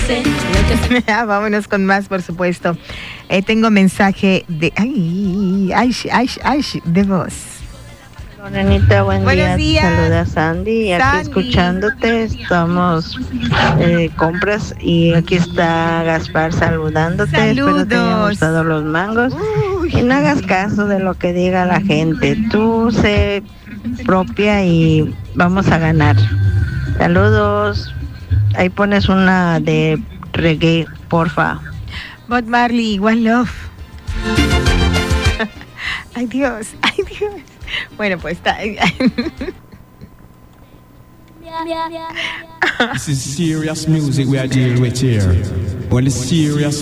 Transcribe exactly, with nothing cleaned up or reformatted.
sé lo que... Ah, vámonos con más, por supuesto. Eh, tengo mensaje de... Ay, ay, ay, ay, de voz. Morenita, buen Buenos día. días. Saluda Sandy. Y aquí Sandy. escuchándote, estamos eh, compras y aquí está Gaspar saludándote. Saludos. Espero te hayan gustado los mangos. Uy. Y no hagas caso de lo que diga la gente. Tú sé propia y vamos a ganar. Saludos. Ahí pones una de reggae, porfa. Bob Marley, One Love. Ay, Dios, ay, Dios. Bueno, pues está. This is serious music we are dealing with here. When the serious